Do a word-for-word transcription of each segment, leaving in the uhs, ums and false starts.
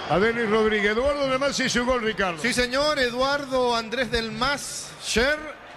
a Denis Rodríguez. Eduardo Del Mas hizo gol, Ricardo. Sí, señor, Eduardo Andrés Del Mas Sher,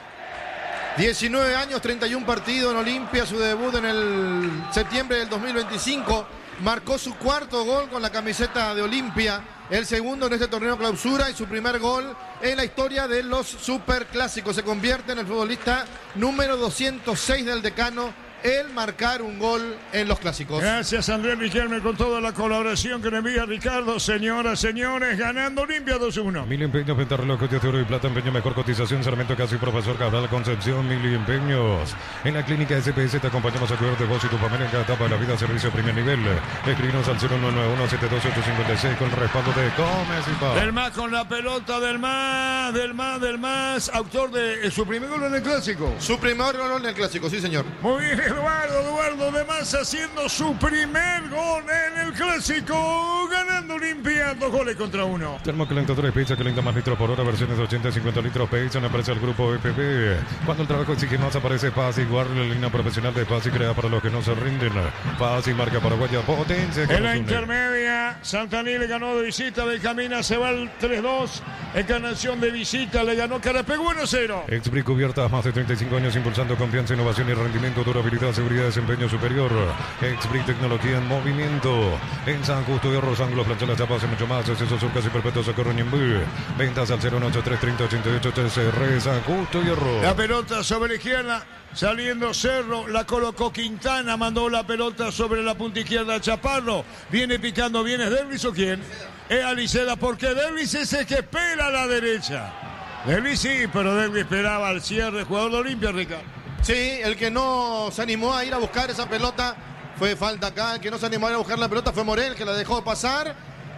diecinueve años, treinta y uno partidos en Olimpia, su debut en el septiembre del dos mil veinticinco. Marcó su cuarto gol con la camiseta de Olimpia, el segundo en este torneo clausura y su primer gol en la historia de los superclásicos. Se convierte en el futbolista número doscientos seis del decano el marcar un gol en los clásicos. Gracias, Andrés Riquelme, con toda la colaboración que le envía Ricardo. Señoras, señores, ganando Olimpia dos uno. Mil Empeños, Pentarreloj de oro y plata, empeño mejor cotización, Sarmiento Casi, Profesor Cabral, Concepción, Mil Empeños. En la clínica S P S te acompañamos a cuidar de vos y tu familia en cada etapa de la vida, servicio de primer nivel. Escribinos al cero nueve nueve uno siete dos ocho cinco seis con el respaldo de Gómez y Paz. Del Mas con la pelota, Del Mas, Del Mas, Del Mas, autor de su primer gol en el clásico. Su primer gol en el clásico, sí, señor. Muy bien, Eduardo, Eduardo Del Mas haciendo su primer gol en el clásico, ganando Olimpia, dos goles contra uno. Termocalentadores Pizza, calienta más litros por hora, versiones de ochenta y cincuenta litros Pizza, una empresa del grupo E P P. Cuando el trabajo exige más, aparece Paz y Guardia, la línea profesional de Paz y crea para los que no se rinden. Paz y marca paraguaya, potencia. En la intermedia, Santaní le ganó de visita, Benjamina se va al tres dos. Encarnación de visita, le ganó Carapegú uno cero. Exbric Cubiertas, más de treinta y cinco años impulsando confianza, innovación y rendimiento, durabilidad, seguridad, desempeño superior. Exbric Tecnología en movimiento. En San Justo y Rosángulo, plancha las chapas y mucho más. Acceso surcas y perpetuos socorro Ñembú. Ventas al cero ocho tres treinta ochenta y ocho trece. Re San Justo y Hierro. La pelota sobre la izquierda, saliendo Cerro, la colocó Quintana, mandó la pelota sobre la punta izquierda a Chaparro. Viene picando, ¿viene Derlis o quién? Es Aliceda, porque Derlis es el que espera a la derecha. Derlis sí, pero Derlis esperaba al cierre, jugador de Olimpia, Ricardo. Sí, el que no se animó a ir a buscar esa pelota fue falta acá. El que no se animó a ir a buscar la pelota fue Morel, que la dejó pasar.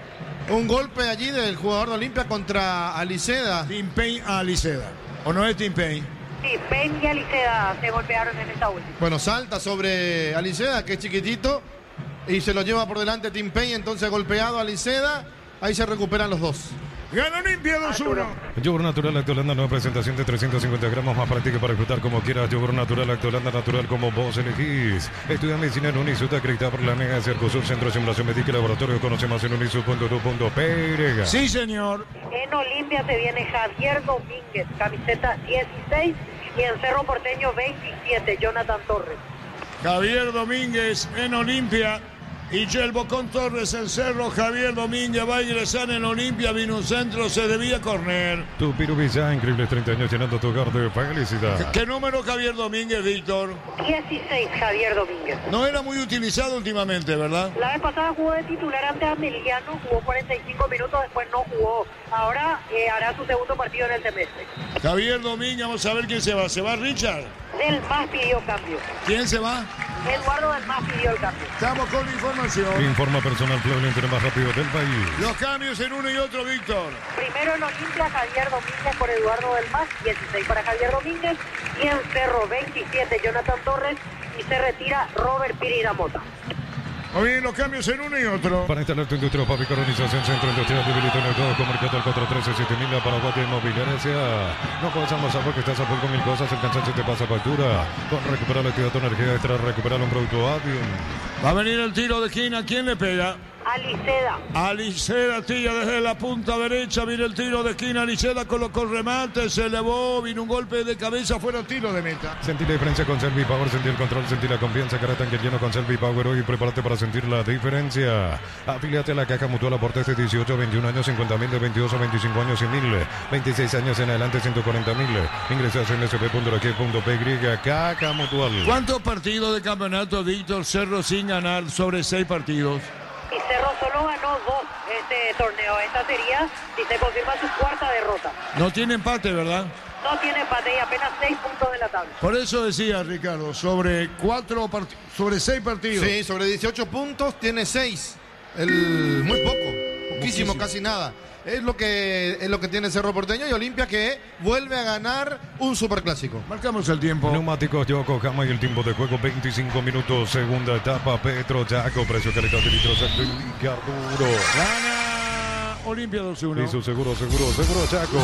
Un golpe allí del jugador de Olimpia contra Aliceda. Tim Payne a Aliceda. ¿O no es Tim Payne? Sí, Payne y Aliceda se golpearon en esta última. Bueno, salta sobre Aliceda, que es chiquitito, y se lo lleva por delante Tim Payne, entonces golpeado a Aliceda. Ahí se recuperan los dos. Gana Olimpia dos uno. Yogur Natural Lactolanda, nueva presentación de trescientos cincuenta gramos, más práctica para disfrutar como quieras. Yogur Natural Lactolanda, natural como vos elegís. Estudia medicina en Unisud, acreditada por la Mega Cercosur, Centro de Simulación Médica y Laboratorio. Conoce más en unisud punto edu punto pe. Sí, señor. En Olimpia se viene Javier Domínguez, camiseta dieciséis, y en Cerro Porteño veintisiete, Jonathan Torres. Javier Domínguez en Olimpia. Y el Bocón Torres en Cerro. Javier Domínguez va a ingresar en Olimpia. Vino un centro, se debía corner. Tu Pirubilla, increíbles treinta años llenando tu hogar de felicidad. ¿Qué, qué número Javier Domínguez, Víctor? dieciséis, Javier Domínguez. No era muy utilizado últimamente, ¿verdad? La vez pasada jugó de titular ante Ameliano, jugó cuarenta y cinco minutos, después no jugó. Ahora eh, hará su segundo partido en el semestre. Javier Domínguez, vamos a ver quién se va. ¿Se va Richard? Del Mas pidió cambio. ¿Quién se va? Eduardo Del Mas pidió el cambio. Estamos con la información. Informa personal Play, el más rápido del país. Los cambios en uno y otro, Víctor. Primero en Olimpia, Javier Domínguez por Eduardo Del Mas, dieciséis para Javier Domínguez. Y en Cerro, veintisiete, Jonathan Torres. Y se retira Robert Pireira Mota. Muy bien, los cambios en uno y otro. Para instalar tu industria, fábrica, organización, centro industrial, debilito en el todo, comunicado al cuatro trece siete mil, Paraguay Inmobiliaria. No puedes almorzar porque estás a full con mil cosas, el cansancio te pasa factura. Con recuperar la actividad tu energía extra, recuperar un producto hábil. Va a venir el tiro de esquina, ¿quién le pega? Aliceda. Aliceda tira desde la punta derecha, viene el tiro de esquina, Aliceda colocó el remate, se elevó, vino un golpe de cabeza, fueron tiro de meta. Sentí la diferencia con Selvi Power, sentí el control, sentí la confianza, cara tanque lleno con Selvi Power hoy, prepárate para sentir la diferencia. Afíliate a la Caja Mutual, aportes de dieciocho a veintiún años, cincuenta mil, de veintidós a veinticinco años, cien mil, veintiséis años en adelante, ciento cuarenta mil. Ingresas en s p punto r q punto p y, Caja Mutual. ¿Cuántos partidos de campeonato, Víctor Cerro, sin ganar sobre seis partidos? Y Cerro solo ganó dos este torneo. Esta sería, si se confirma, su cuarta derrota. No tiene empate, ¿verdad? No tiene empate y apenas seis puntos de la tabla. Por eso decía, Ricardo, sobre cuatro part- sobre seis partidos. Sí, sobre dieciocho puntos tiene seis. El, muy poco, poquísimo, Muchísimo. Casi nada. Es lo que es lo que tiene Cerro Porteño y Olimpia, que vuelve a ganar un superclásico. Marcamos el tiempo. Neumáticos Yokohama y el tiempo de juego veinticinco minutos. Segunda etapa, Petro Chaco, precio calidad de litros Carduro. Gana Olimpia dos uno. Y su seguro, seguro, seguro Chaco.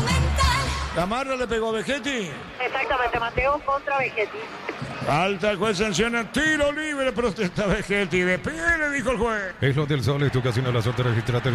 Gamarra le pegó a Vegetti. Exactamente, Mateo contra Vegetti. Falta, el juez sanciona tiro libre, protesta Vegetti. De pie, le dijo el juez. Es lo del sol, es tu casino, la suerte registrate.